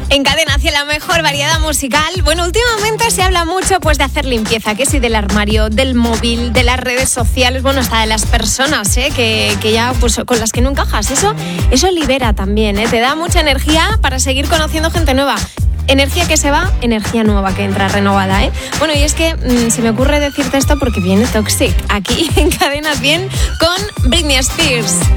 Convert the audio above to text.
En Cadena hacia la mejor variedad musical. Bueno, últimamente se habla mucho pues de hacer limpieza, que sí, del armario, del móvil, de las redes sociales, bueno, hasta de las personas, que ya pues con las que no encajas. Eso libera también, te da mucha energía para seguir conociendo gente nueva. Energía que se va, energía nueva que entra renovada, Bueno, y es que se me ocurre decirte esto porque viene Toxic aquí en Cadena 100 con Britney Spears.